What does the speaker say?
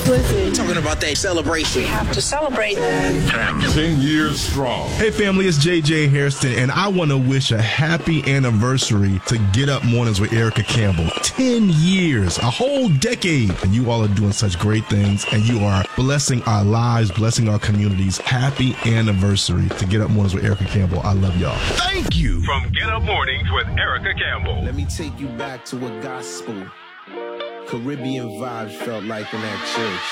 Listen. Talking about that celebration. We have to celebrate. 10 years strong. Hey family, it's JJ Hairston, and I want to wish a happy anniversary to Get Up Mornings with Erica Campbell. 10 years, a whole decade, and you all are doing such great things, and you are blessing our lives, blessing our communities. Happy anniversary to Get Up Mornings with Erica Campbell. I love y'all. Thank you. From Get Up Mornings with Erica Campbell. Let me take you back to what gospel, Caribbean vibes felt like in that church.